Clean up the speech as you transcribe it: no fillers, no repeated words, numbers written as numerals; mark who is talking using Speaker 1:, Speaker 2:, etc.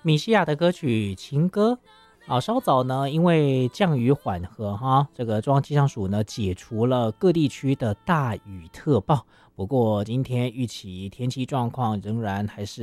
Speaker 1: 米西亚的歌曲情歌稍早呢，因为降雨缓和这个中央气象署呢解除了各地区的大雨特报。不过今天预期天气状况仍然还是